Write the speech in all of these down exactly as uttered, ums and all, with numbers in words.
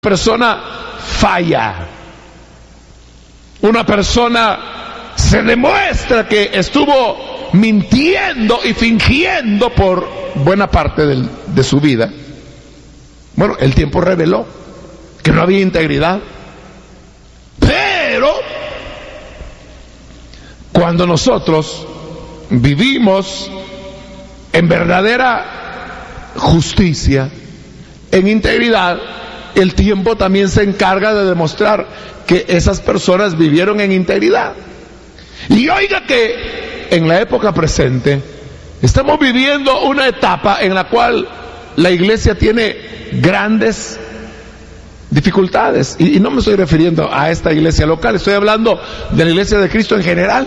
persona falla, una persona se demuestra que estuvo mintiendo y fingiendo por buena parte del, de su vida. Bueno, el tiempo reveló que no había integridad, pero cuando nosotros vivimos en verdadera justicia, en integridad, el tiempo también se encarga de demostrar que esas personas vivieron en integridad. Y oiga que en la época presente estamos viviendo una etapa en la cual la iglesia tiene grandes dificultades, y, y no me estoy refiriendo a esta iglesia local, estoy hablando de la iglesia de Cristo en general.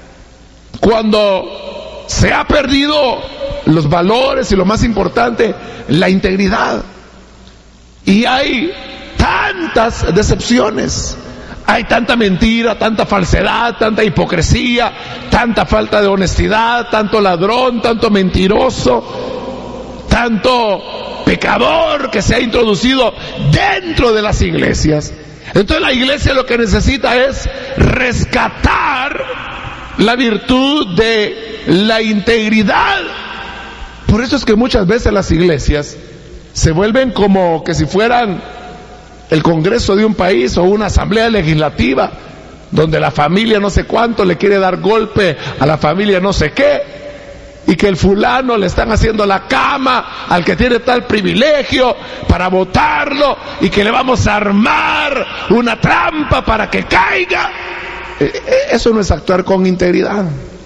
Cuando se ha perdido los valores y lo más importante, la integridad, y hay tantas decepciones, hay tanta mentira, tanta falsedad, tanta hipocresía, tanta falta de honestidad, tanto ladrón, tanto mentiroso, tanto pecador que se ha introducido dentro de las iglesias. Entonces la iglesia lo que necesita es rescatar la virtud de la integridad. Por eso es que muchas veces las iglesias se vuelven como que si fueran el Congreso de un país o una asamblea legislativa, donde la familia no sé cuánto le quiere dar golpe a la familia no sé qué, y que el fulano le están haciendo la cama al que tiene tal privilegio para votarlo, y que le vamos a armar una trampa para que caiga. Eso no es actuar con integridad.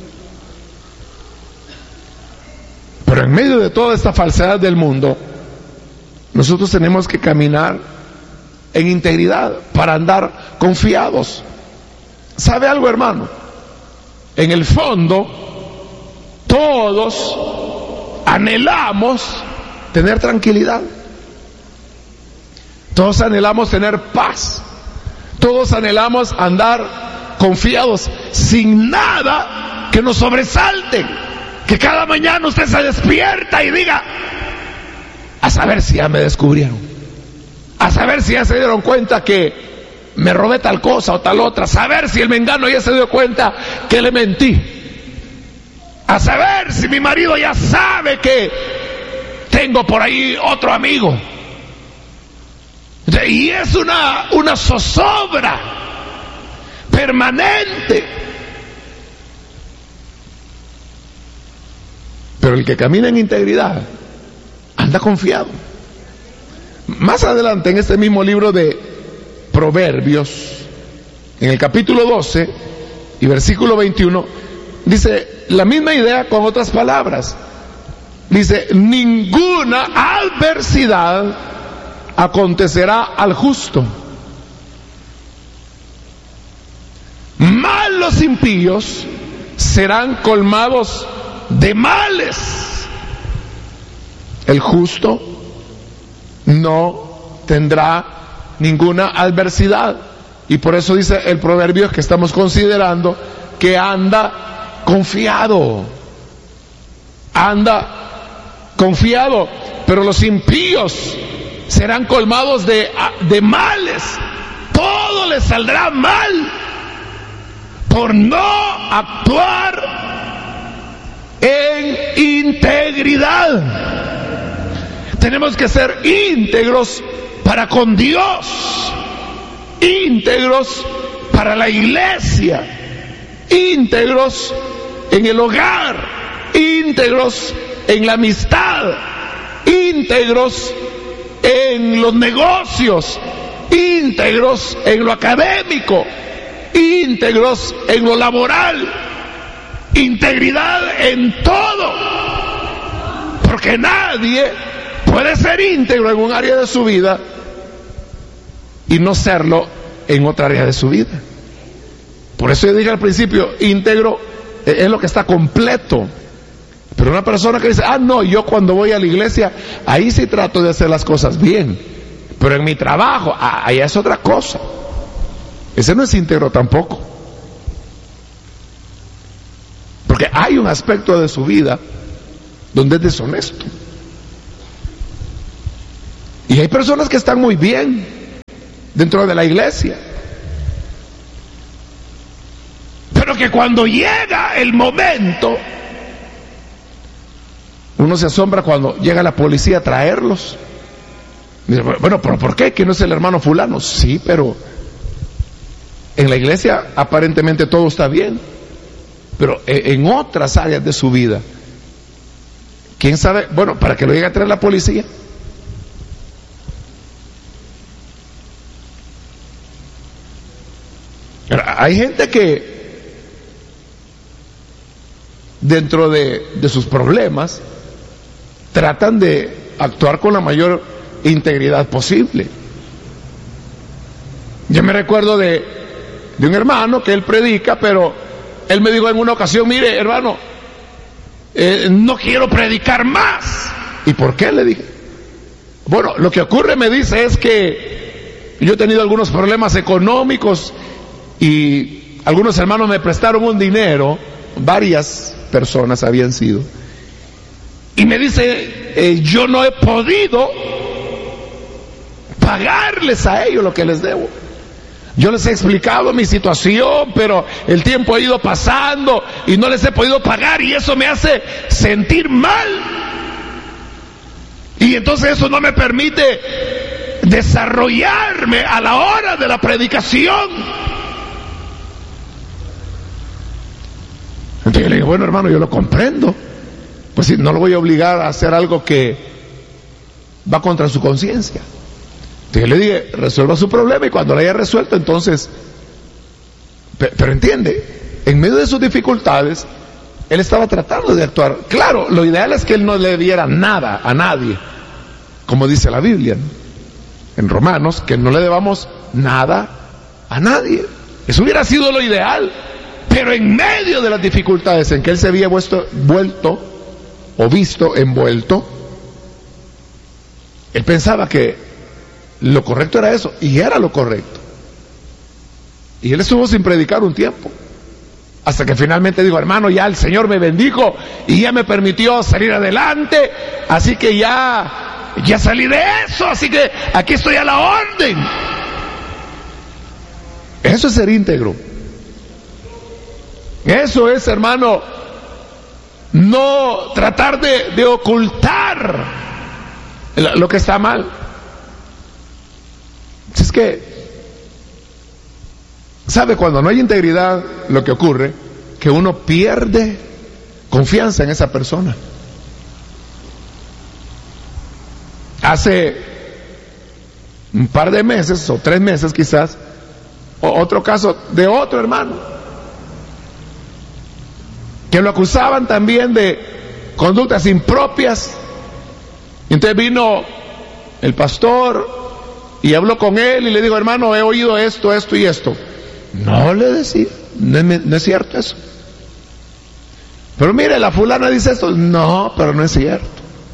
Pero en medio de toda esta falsedad del mundo, nosotros tenemos que caminar en integridad para andar confiados. ¿Sabe algo, hermano? En el fondo, todos anhelamos tener tranquilidad. Todos anhelamos tener paz. Todos anhelamos andar confiados, sin nada que nos sobresalte. Que cada mañana usted se despierta y diga: a saber si ya me descubrieron, a saber si ya se dieron cuenta que me robé tal cosa o tal otra, a saber si el mengano ya se dio cuenta que le mentí, a saber si mi marido ya sabe que tengo por ahí otro amigo. Y es una, una zozobra permanente. Pero el que camina en integridad anda confiado. Más adelante en este mismo libro de Proverbios, en el capítulo doce y versículo veintiuno, dice la misma idea con otras palabras. Dice: ninguna adversidad acontecerá al justo, mas los impíos serán colmados de males. El justo no tendrá ninguna adversidad, y por eso dice el proverbio que estamos considerando que anda confiado, anda confiado. Pero los impíos serán colmados de, de males. Todo les saldrá mal por no actuar en integridad. Tenemos que ser íntegros para con Dios, íntegros para la iglesia, íntegros en el hogar, íntegros en la amistad, íntegros en los negocios, íntegros en lo académico, íntegros en lo laboral, integridad en todo, porque nadie puede ser íntegro en un área de su vida y no serlo en otra área de su vida. Por eso yo dije al principio, íntegro es lo que está completo. Pero una persona que dice: ah, no, yo cuando voy a la iglesia, ahí sí trato de hacer las cosas bien, pero en mi trabajo, ah, ahí es otra cosa. Ese no es íntegro tampoco. Porque hay un aspecto de su vida donde es deshonesto. Y hay personas que están muy bien, dentro de la iglesia. Pero que cuando llega el momento, uno se asombra cuando llega la policía a traerlos. Dice, bueno, pero ¿por qué? ¿Que no es el hermano fulano? Sí, pero en la iglesia aparentemente todo está bien, pero en otras áreas de su vida, ¿quién sabe? Bueno, para que lo llegue a traer la policía. Hay gente que dentro de, de sus problemas tratan de actuar con la mayor integridad posible. Yo me recuerdo de, de un hermano que él predica, pero él me dijo en una ocasión, mire hermano, eh, no quiero predicar más. ¿Y por qué? Le dije. Bueno, lo que ocurre, me dice, es que yo he tenido algunos problemas económicos y algunos hermanos me prestaron un dinero, varias personas habían sido, y me dice, eh, yo no he podido pagarles a ellos lo que les debo. Yo les he explicado mi situación, pero el tiempo ha ido pasando y no les he podido pagar, y eso me hace sentir mal, y entonces eso no me permite desarrollarme a la hora de la predicación. Entonces yo le dije, bueno hermano, yo lo comprendo, pues sí, no lo voy a obligar a hacer algo que va contra su conciencia. Entonces yo le dije, resuelva su problema, y cuando lo haya resuelto, entonces, pero, pero entiende, en medio de sus dificultades, él estaba tratando de actuar. Claro, lo ideal es que él no le diera nada a nadie, como dice la Biblia, ¿no? En Romanos, que no le debamos nada a nadie. Eso hubiera sido lo ideal. Pero en medio de las dificultades en que él se había vuelto, vuelto o visto envuelto, él pensaba que lo correcto era eso, y era lo correcto. Y él estuvo sin predicar un tiempo, hasta que finalmente dijo, hermano, ya el Señor me bendijo y ya me permitió salir adelante, así que ya, ya salí de eso, así que aquí estoy a la orden. Eso es ser íntegro. Eso es, hermano, no tratar de, de ocultar lo que está mal. Es que, ¿sabe? Cuando no hay integridad, lo que ocurre, que uno pierde confianza en esa persona. Hace un par de meses, o tres meses quizás, otro caso de otro hermano, que lo acusaban también de conductas impropias. Entonces vino el pastor y habló con él y le dijo, hermano, he oído esto, esto y esto. No, le decía, no es, no es cierto eso. Pero mire, la fulana dice esto. No, pero no es cierto.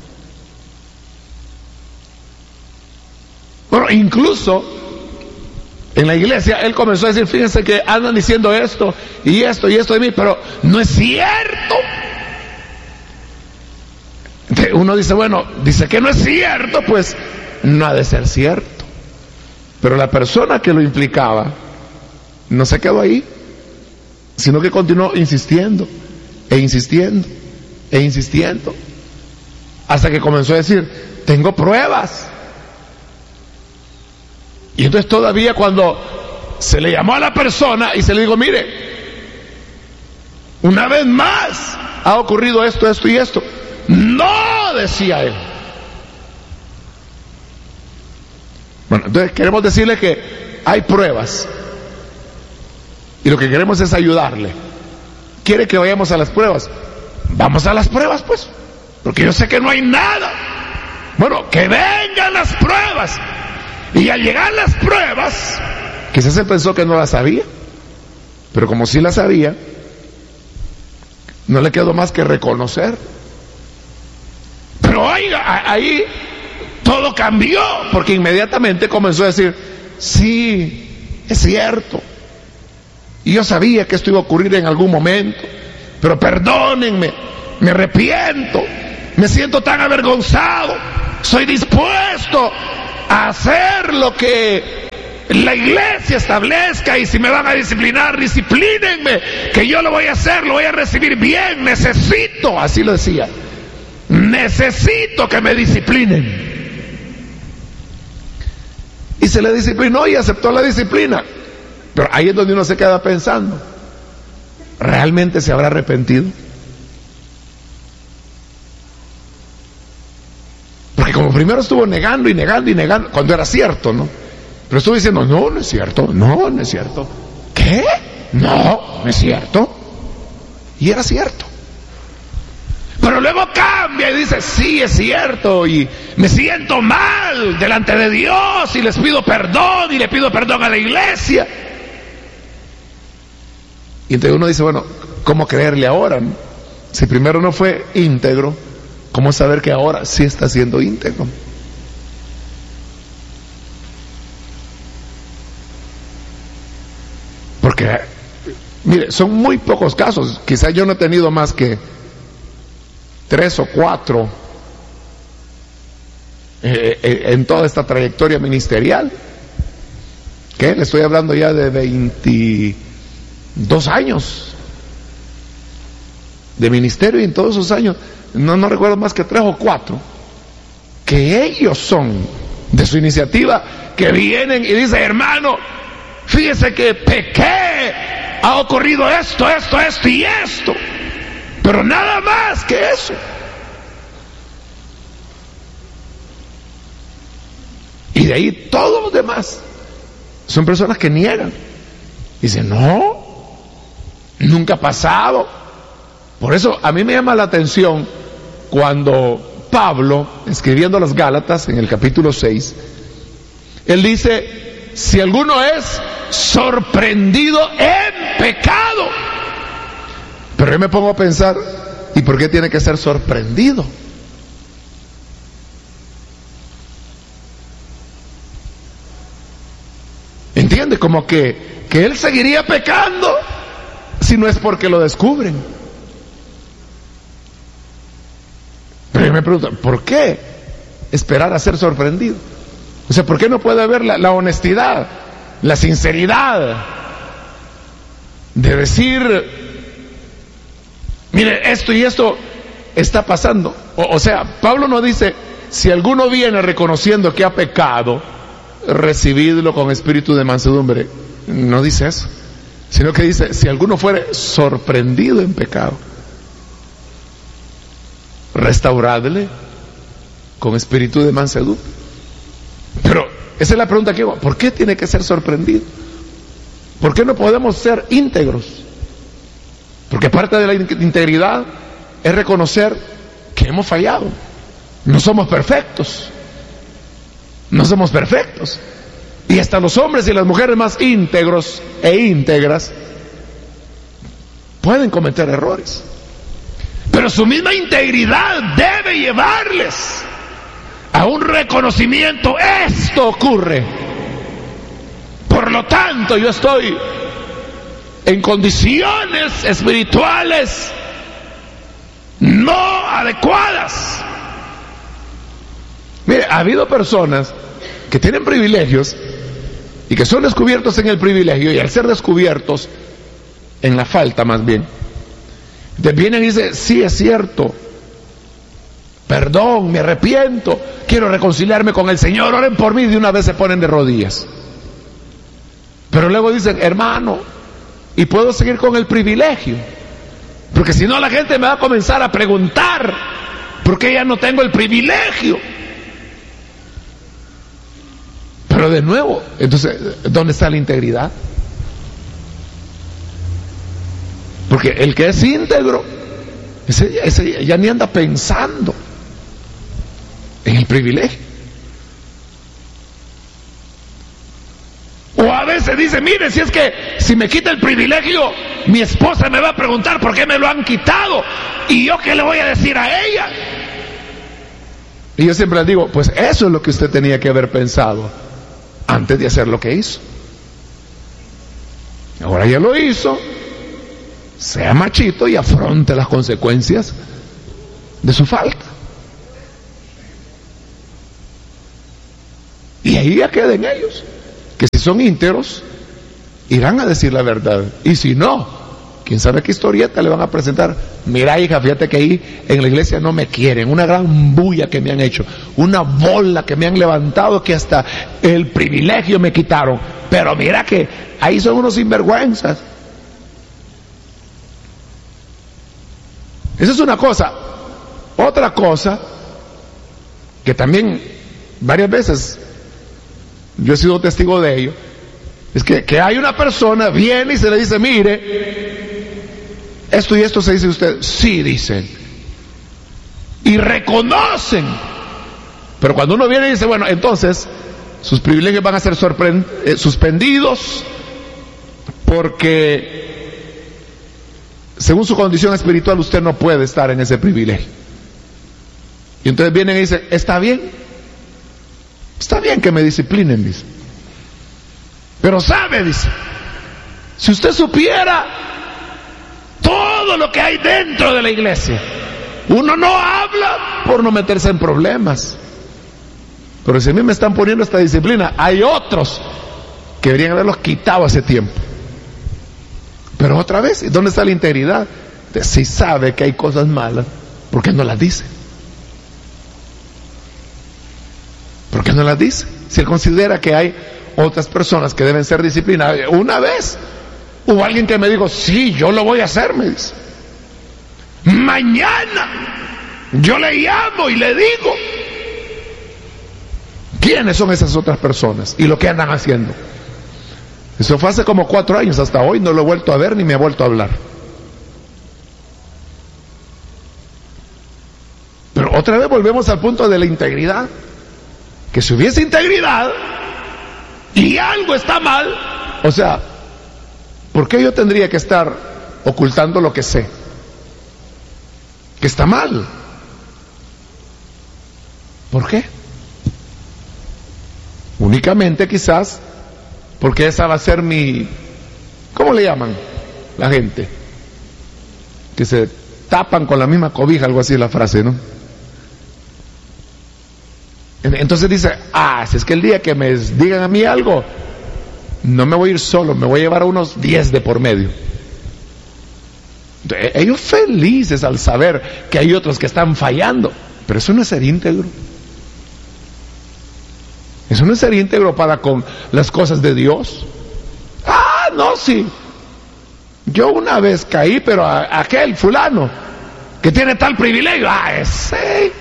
Bueno, incluso en la iglesia él comenzó a decir, fíjense que andan diciendo esto y esto y esto de mí, pero no es cierto. Entonces uno dice, bueno, dice que no es cierto, pues no ha de ser cierto. Pero la persona que lo implicaba no se quedó ahí, sino que continuó insistiendo e insistiendo e insistiendo, hasta que comenzó a decir, tengo pruebas. Y entonces todavía cuando se le llamó a la persona y se le dijo, mire, una vez más ha ocurrido esto, esto y esto. No, decía él. Bueno, entonces queremos decirle que hay pruebas y lo que queremos es ayudarle. ¿Quiere que vayamos a las pruebas? Vamos a las pruebas, pues, porque yo sé que no hay nada. Bueno, que vengan las pruebas. Y al llegar las pruebas, quizás él pensó que no las sabía, pero como sí las sabía, no le quedó más que reconocer. Pero oiga, ahí todo cambió, porque inmediatamente comenzó a decir, sí, es cierto, y yo sabía que esto iba a ocurrir en algún momento, pero perdónenme, me arrepiento, me siento tan avergonzado, soy dispuesto a hacer lo que la iglesia establezca, y si me van a disciplinar, disciplínenme, que yo lo voy a hacer, lo voy a recibir bien, necesito, así lo decía, necesito que me disciplinen. Y se le disciplinó y aceptó la disciplina. Pero ahí es donde uno se queda pensando, ¿realmente se habrá arrepentido? Porque como primero estuvo negando y negando y negando, cuando era cierto, ¿no? Pero estuvo diciendo, no, no es cierto, no, no es cierto. ¿Qué? No, no es cierto. Y era cierto. Pero luego cambia y dice, sí, es cierto, y me siento mal delante de Dios, y les pido perdón, y le pido perdón a la iglesia. Y entonces uno dice, bueno, ¿cómo creerle ahora? Si primero no fue íntegro, ¿cómo saber que ahora sí está siendo íntegro? Porque, mire, son muy pocos casos. Quizás yo no he tenido más que tres o cuatro eh, eh, en toda esta trayectoria ministerial. ¿Qué? Le estoy hablando ya de veintidós años de ministerio, y en todos esos años no, no recuerdo más que tres o cuatro que ellos son de su iniciativa, que vienen y dicen, hermano, fíjese que pequé, ha ocurrido esto, esto, esto y esto, pero nada más que eso. Y de ahí todos los demás son personas que niegan. Dicen, no, nunca ha pasado. Por eso a mí me llama la atención cuando Pablo, escribiendo a los Gálatas en el capítulo seis, él dice, si alguno es sorprendido en pecado. Pero yo me pongo a pensar, ¿y por qué tiene que ser sorprendido? ¿Entiende? Como que, que él seguiría pecando si no es porque lo descubren. Pero yo me pregunto, ¿por qué esperar a ser sorprendido? O sea, ¿por qué no puede haber la, la honestidad, la sinceridad de decir, mire, esto y esto está pasando? O, o sea, Pablo no dice, si alguno viene reconociendo que ha pecado, recibidlo con espíritu de mansedumbre. No dice eso, sino que dice, si alguno fuere sorprendido en pecado, restauradle con espíritu de mansedumbre. Pero esa es la pregunta que hago, ¿por qué tiene que ser sorprendido? ¿Por qué no podemos ser íntegros? Porque parte de la integridad es reconocer que hemos fallado. No somos perfectos. No somos perfectos. Y hasta los hombres y las mujeres más íntegros e íntegras pueden cometer errores. Pero su misma integridad debe llevarles a un reconocimiento. Esto ocurre. Por lo tanto, yo estoy en condiciones espirituales no adecuadas. Mire, ha habido personas que tienen privilegios y que son descubiertos en el privilegio, y al ser descubiertos en la falta más bien, te vienen y dicen, sí, es cierto, perdón, me arrepiento, quiero reconciliarme con el Señor, oren por mí, de una vez se ponen de rodillas. Pero luego dicen, hermano, y puedo seguir con el privilegio, porque si no la gente me va a comenzar a preguntar por qué ya no tengo el privilegio. Pero de nuevo, entonces, ¿dónde está la integridad? Porque el que es íntegro, ese, ese ya ni anda pensando en el privilegio. O a veces dice, mire, si es que si me quita el privilegio, mi esposa me va a preguntar por qué me lo han quitado, y yo qué le voy a decir a ella. Y yo siempre le digo, pues eso es lo que usted tenía que haber pensado antes de hacer lo que hizo. Ahora ya lo hizo, sea machito y afronte las consecuencias de su falta. Y ahí ya queden ellos. que si son íntegros, irán a decir la verdad. Y si no, quién sabe qué historieta le van a presentar. Mira, hija, fíjate que ahí en la iglesia no me quieren, una gran bulla que me han hecho, una bola que me han levantado, que hasta el privilegio me quitaron. Pero mira que ahí son unos sinvergüenzas. Esa es una cosa. Otra cosa, que también varias veces yo he sido testigo de ello, es que, que hay una persona, viene y se le dice, mire, esto y esto se dice usted. Sí, dicen. Y reconocen. Pero cuando uno viene y dice, bueno, entonces sus privilegios van a ser sorprend- eh, suspendidos porque según su condición espiritual usted no puede estar en ese privilegio. Y entonces vienen y dicen, está bien, está bien que me disciplinen, dice. Pero sabe, dice, si usted supiera todo lo que hay dentro de la iglesia, uno no habla por no meterse en problemas. Pero si a mí me están poniendo esta disciplina, hay otros que deberían haberlos quitado hace tiempo. Pero otra vez, ¿dónde está la integridad? De si sabe que hay cosas malas, ¿por qué no las dice? ¿Por qué no las dice? Si él considera que hay otras personas que deben ser disciplinadas. Una vez hubo alguien que me dijo, sí, yo lo voy a hacer, me dice. Mañana yo le llamo y le digo quiénes son esas otras personas y lo que andan haciendo. Eso fue hace como cuatro años, hasta hoy no lo he vuelto a ver ni me ha vuelto a hablar. Pero otra vez volvemos al punto de la integridad. Que si hubiese integridad y algo está mal, o sea, ¿por qué yo tendría que estar ocultando lo que sé? Que está mal. ¿Por qué? Únicamente quizás porque esa va a ser mi, ¿cómo le llaman la gente? Que se tapan con la misma cobija, algo así es la frase, ¿no? Entonces dice, ah, si es que el día que me digan a mí algo, no me voy a ir solo, me voy a llevar a unos diez de por medio. Entonces, ellos felices al saber que hay otros que están fallando, pero eso no es ser íntegro. Eso no es ser íntegro para con las cosas de Dios. Ah, no, sí. Yo una vez caí, pero a, aquel fulano que tiene tal privilegio, ah, ese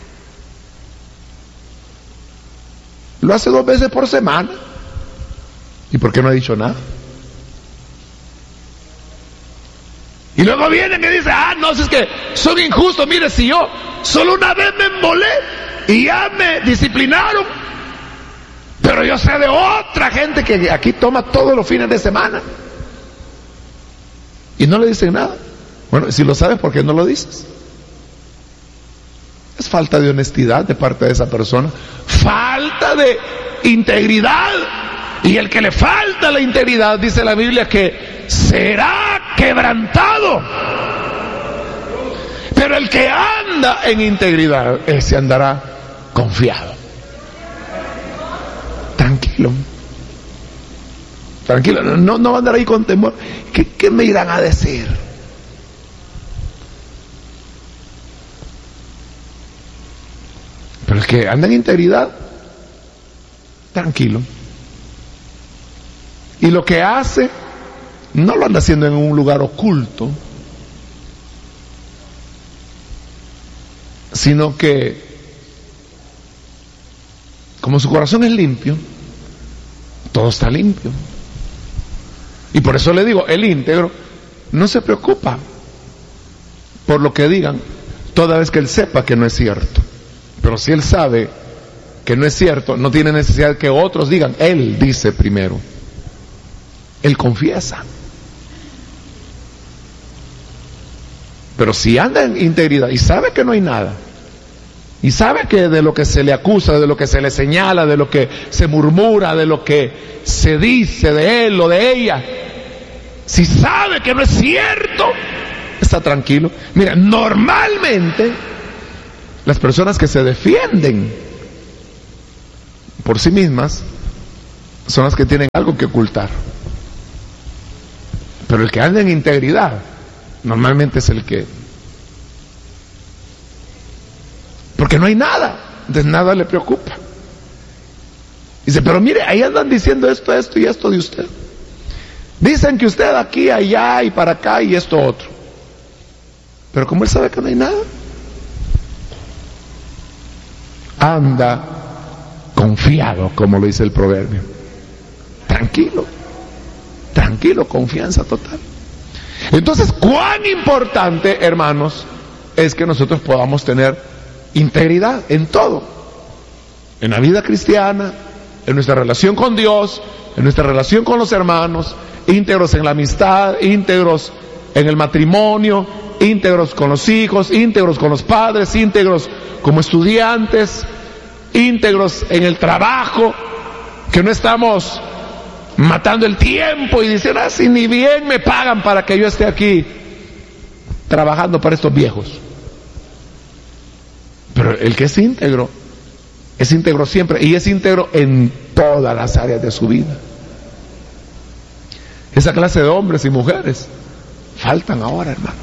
lo hace dos veces por semana. ¿Y por qué no ha dicho nada? Y luego vienen y dicen, ah, no, si es que son injustos. Mire, si yo solo una vez me embolé y ya me disciplinaron, pero yo sé de otra gente que aquí toma todos los fines de semana y no le dicen nada. Bueno, si lo sabes, ¿por qué no lo dices? Es falta de honestidad de parte de esa persona, falta de integridad. Y el que le falta la integridad, dice la Biblia, que será quebrantado. Pero el que anda en integridad, ese andará confiado. Tranquilo. Tranquilo, no, no va a andar ahí con temor. ¿Qué, qué me irán a decir? Pero el que anda en integridad, tranquilo. Y lo que hace, no lo anda haciendo en un lugar oculto, sino que, como su corazón es limpio, todo está limpio. Y por eso le digo, el íntegro no se preocupa por lo que digan, toda vez que él sepa que no es cierto. Pero si él sabe que no es cierto, no tiene necesidad que otros digan, él dice primero. Él confiesa. Pero si anda en integridad y sabe que no hay nada, y sabe que de lo que se le acusa, de lo que se le señala, de lo que se murmura, de lo que se dice de él o de ella, si sabe que no es cierto, está tranquilo. Mira, normalmente las personas que se defienden por sí mismas son las que tienen algo que ocultar. Pero el que anda en integridad normalmente es el que, porque no hay nada, entonces nada le preocupa. Dice, pero mire, ahí andan diciendo esto, esto y esto de usted. Dicen que usted aquí, allá y para acá y esto otro. Pero como él sabe que no hay nada, anda confiado, como lo dice el proverbio. Tranquilo, tranquilo, confianza total. Entonces, cuán importante, hermanos, es que nosotros podamos tener integridad en todo. En la vida cristiana, en nuestra relación con Dios, en nuestra relación con los hermanos, íntegros en la amistad, íntegros en el matrimonio, íntegros con los hijos, íntegros con los padres, íntegros como estudiantes, íntegros en el trabajo, que no estamos matando el tiempo y diciendo, ah, si ni bien me pagan para que yo esté aquí trabajando para estos viejos. Pero el que es íntegro, es íntegro siempre, y es íntegro en todas las áreas de su vida. Esa clase de hombres y mujeres faltan ahora, hermano.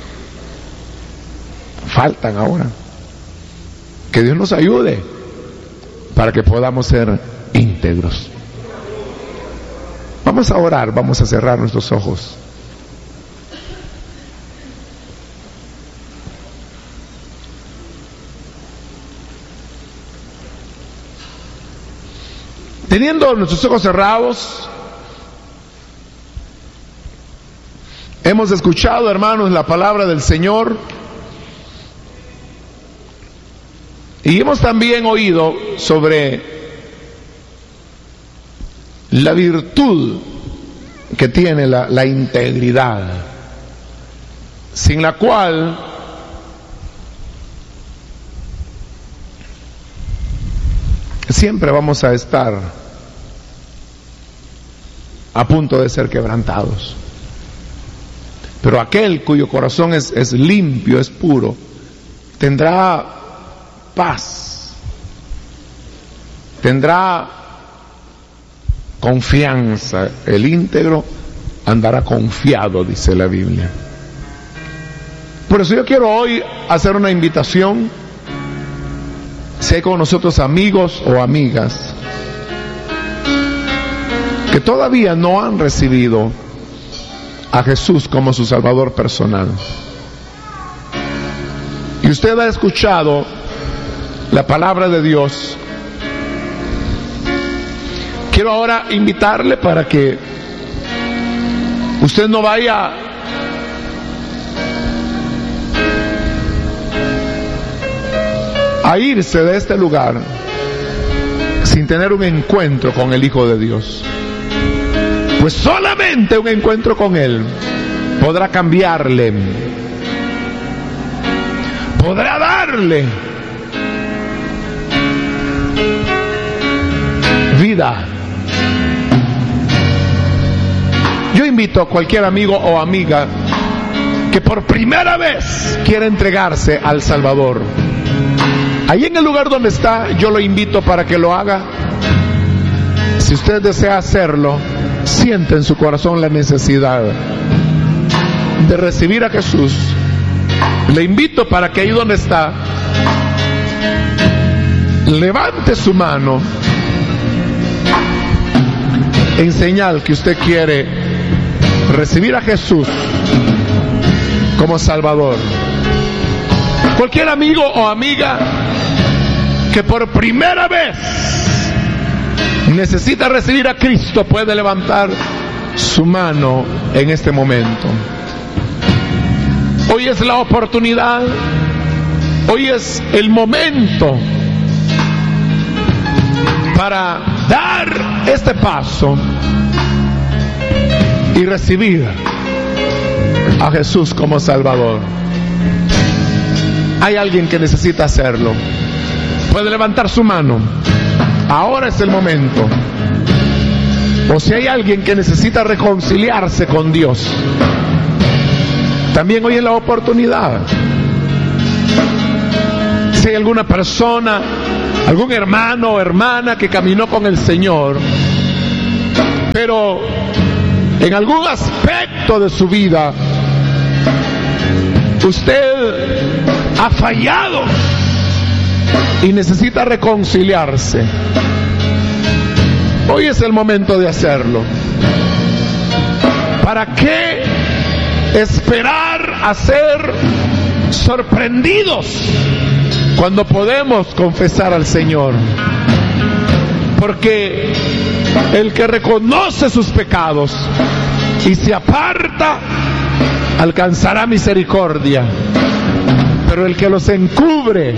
Faltan ahora. Que Dios nos ayude para que podamos ser íntegros. Vamos a orar, vamos a cerrar nuestros ojos. Teniendo nuestros ojos cerrados, hemos escuchado, hermanos, la palabra del Señor y hemos también oído sobre la virtud que tiene la, la integridad, sin la cual siempre vamos a estar a punto de ser quebrantados. Pero aquel cuyo corazón es, es limpio, es puro, tendrá paz, tendrá confianza. El íntegro andará confiado, dice la Biblia. Por eso yo quiero hoy hacer una invitación. Si hay con nosotros amigos o amigas que todavía no han recibido a Jesús como su Salvador personal, y usted ha escuchado la palabra de Dios, quiero ahora invitarle para que usted no vaya a irse de este lugar sin tener un encuentro con el Hijo de Dios. Pues solamente un encuentro con Él podrá cambiarle, podrá darle vida. Yo invito a cualquier amigo o amiga que por primera vez quiera entregarse al Salvador. Ahí en el lugar donde está, yo lo invito para que lo haga. Si usted desea hacerlo, siente en su corazón la necesidad de recibir a Jesús. Le invito para que ahí donde está, levante su mano en señal que usted quiere recibir a Jesús como Salvador. Cualquier amigo o amiga que por primera vez necesita recibir a Cristo puede levantar su mano en este momento. Hoy es la oportunidad, hoy es el momento para dar este paso y recibir a Jesús como Salvador. Hay alguien que necesita hacerlo. Puede levantar su mano. Ahora es el momento. O si hay alguien que necesita reconciliarse con Dios, también hoy es la oportunidad. Si hay alguna persona, algún hermano o hermana que caminó con el Señor pero en algún aspecto de su vida usted ha fallado y necesita reconciliarse, hoy es el momento de hacerlo. ¿Para qué esperar a ser sorprendidos cuando podemos confesar al Señor? Porque el que reconoce sus pecados y se aparta alcanzará misericordia, pero el que los encubre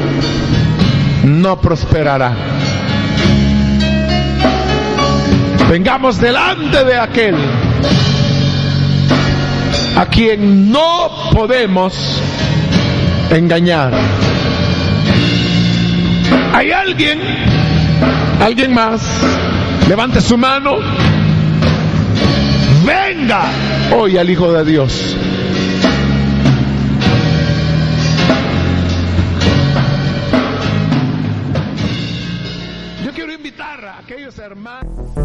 no prosperará. Vengamos delante de aquel a quien no podemos engañar. ¿Hay alguien? ¿Alguien más? Levante su mano. Venga hoy al Hijo de Dios. Yo quiero invitar a aquellos hermanos.